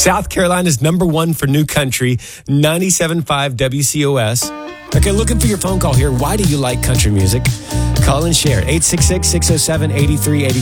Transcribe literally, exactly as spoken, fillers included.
South Carolina's number one for new country, ninety-seven point five W C O S. Okay, looking for your phone call here. Why do you like country music? Call and share, eight six six, six oh seven, eight three eight three.